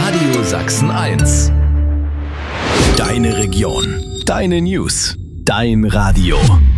Radio Sachsen 1. Deine Region, deine News, dein Radio.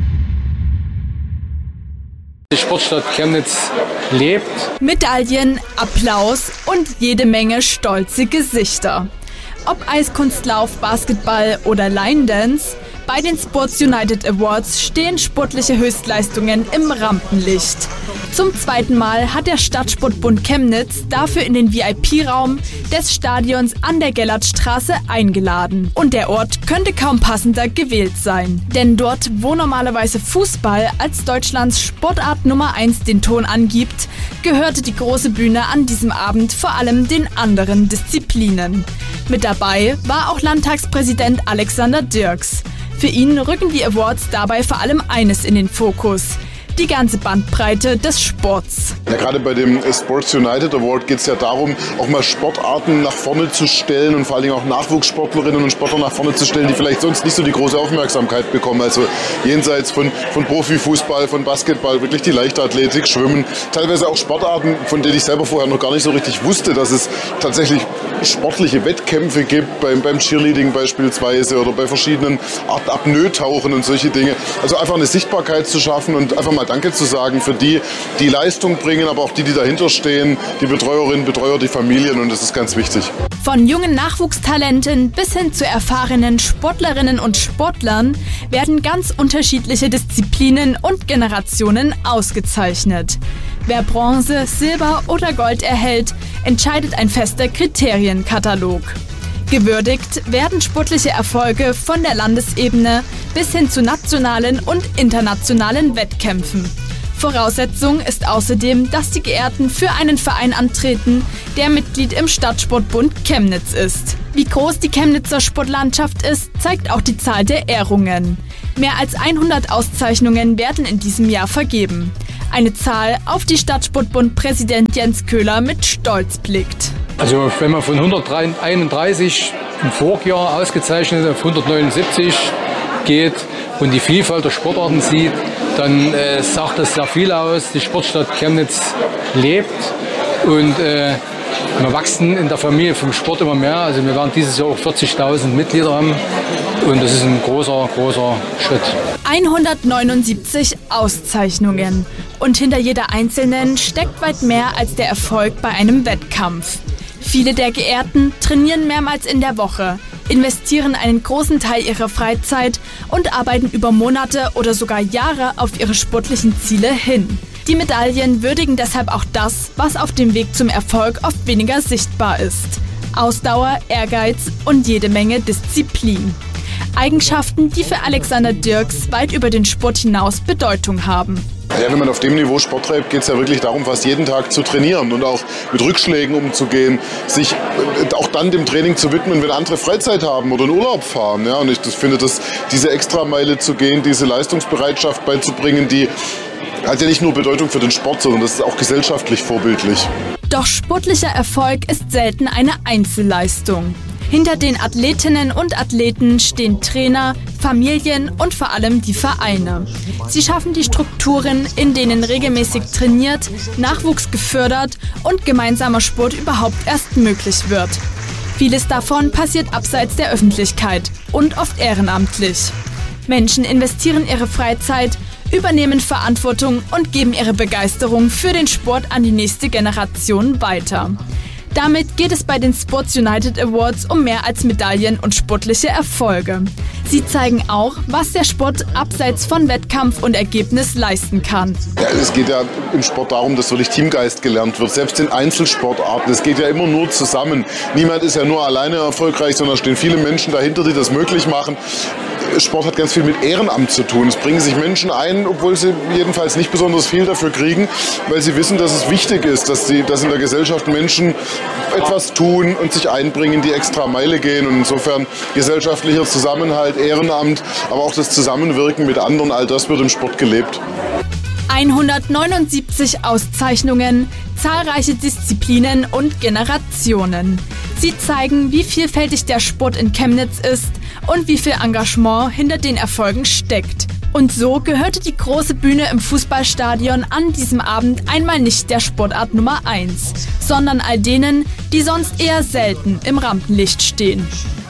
Die Sportstadt Chemnitz lebt. Medaillen, Applaus und jede Menge stolze Gesichter. Ob Eiskunstlauf, Basketball oder Line Dance, bei den Sports United Awards stehen sportliche Höchstleistungen im Rampenlicht. Zum zweiten Mal hat der Stadtsportbund Chemnitz dafür in den VIP-Raum des Stadions an der Gellertstraße eingeladen. Und der Ort könnte kaum passender gewählt sein. Denn dort, wo normalerweise Fußball als Deutschlands Sportart Nummer 1 den Ton angibt, gehörte die große Bühne an diesem Abend vor allem den anderen Disziplinen. Mit dabei war auch Landtagspräsident Alexander Dirks. Für ihn rücken die Awards dabei vor allem eines in den Fokus: die ganze Bandbreite des Sports. Ja, gerade bei dem Sports United Award geht es ja darum, auch mal Sportarten nach vorne zu stellen und vor allen Dingen auch Nachwuchssportlerinnen und Sportler nach vorne zu stellen, die vielleicht sonst nicht so die große Aufmerksamkeit bekommen. Also jenseits von Profifußball, von Basketball, wirklich die Leichtathletik, Schwimmen, teilweise auch Sportarten, von denen ich selber vorher noch gar nicht so richtig wusste, dass es tatsächlich sportliche Wettkämpfe gibt, beim Cheerleading beispielsweise oder bei verschiedenen Apnoe-Tauchen und solche Dinge. Also einfach eine Sichtbarkeit zu schaffen und einfach mal Danke zu sagen für die Leistung bringen, aber auch die dahinter stehen, die Betreuerinnen, Betreuer, die Familien, und das ist ganz wichtig. Von jungen Nachwuchstalenten bis hin zu erfahrenen Sportlerinnen und Sportlern werden ganz unterschiedliche Disziplinen und Generationen ausgezeichnet. Wer Bronze, Silber oder Gold erhält, entscheidet ein fester Kriterienkatalog. Gewürdigt werden sportliche Erfolge von der Landesebene bis hin zu nationalen und internationalen Wettkämpfen. Voraussetzung ist außerdem, dass die Geehrten für einen Verein antreten, der Mitglied im Stadtsportbund Chemnitz ist. Wie groß die Chemnitzer Sportlandschaft ist, zeigt auch die Zahl der Ehrungen. Mehr als 100 Auszeichnungen werden in diesem Jahr vergeben. Eine Zahl, auf die Stadtsportbund-Präsident Jens Köhler mit Stolz blickt. Also wenn man von 131 im Vorjahr ausgezeichnet auf 179 geht und die Vielfalt der Sportarten sieht, dann sagt das sehr viel aus. Die Sportstadt Chemnitz lebt und wir wachsen in der Familie vom Sport immer mehr. Also wir werden dieses Jahr auch 40.000 Mitglieder haben und das ist ein großer Schritt. 179 Auszeichnungen. Und hinter jeder einzelnen steckt weit mehr als der Erfolg bei einem Wettkampf. Viele der Geehrten trainieren mehrmals in der Woche, investieren einen großen Teil ihrer Freizeit und arbeiten über Monate oder sogar Jahre auf ihre sportlichen Ziele hin. Die Medaillen würdigen deshalb auch das, was auf dem Weg zum Erfolg oft weniger sichtbar ist: Ausdauer, Ehrgeiz und jede Menge Disziplin. Eigenschaften, die für Alexander Dirks weit über den Sport hinaus Bedeutung haben. Ja, wenn man auf dem Niveau Sport treibt, geht es ja wirklich darum, fast jeden Tag zu trainieren und auch mit Rückschlägen umzugehen, sich auch dann dem Training zu widmen, wenn andere Freizeit haben oder in Urlaub fahren. Ja, und ich finde, dass diese Extrameile zu gehen, diese Leistungsbereitschaft beizubringen, die hat ja nicht nur Bedeutung für den Sport, sondern das ist auch gesellschaftlich vorbildlich. Doch sportlicher Erfolg ist selten eine Einzelleistung. Hinter den Athletinnen und Athleten stehen Trainer, Familien und vor allem die Vereine. Sie schaffen die Strukturen, in denen regelmäßig trainiert, Nachwuchs gefördert und gemeinsamer Sport überhaupt erst möglich wird. Vieles davon passiert abseits der Öffentlichkeit und oft ehrenamtlich. Menschen investieren ihre Freizeit, übernehmen Verantwortung und geben ihre Begeisterung für den Sport an die nächste Generation weiter. Damit geht es bei den Sports United Awards um mehr als Medaillen und sportliche Erfolge. Sie zeigen auch, was der Sport abseits von Wettkampf und Ergebnis leisten kann. Ja, es geht ja im Sport darum, dass wirklich Teamgeist gelernt wird, selbst in Einzelsportarten. Es geht ja immer nur zusammen. Niemand ist ja nur alleine erfolgreich, sondern stehen viele Menschen dahinter, die das möglich machen. Sport hat ganz viel mit Ehrenamt zu tun. Es bringen sich Menschen ein, obwohl sie jedenfalls nicht besonders viel dafür kriegen, weil sie wissen, dass es wichtig ist, dass in der Gesellschaft Menschen etwas tun und sich einbringen, die extra Meile gehen. Und insofern gesellschaftlicher Zusammenhalt, Ehrenamt, aber auch das Zusammenwirken mit anderen, all das wird im Sport gelebt. 179 Auszeichnungen, zahlreiche Disziplinen und Generationen. Sie zeigen, wie vielfältig der Sport in Chemnitz ist und wie viel Engagement hinter den Erfolgen steckt. Und so gehörte die große Bühne im Fußballstadion an diesem Abend einmal nicht der Sportart Nummer 1, sondern all denen, die sonst eher selten im Rampenlicht stehen.